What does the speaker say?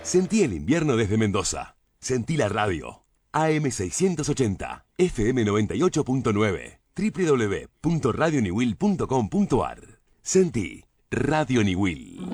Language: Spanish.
Sentí el invierno desde Mendoza. Sentí la radio. AM680, FM98.9, www.radioniwil.com.ar. Sentí Radio Niwil.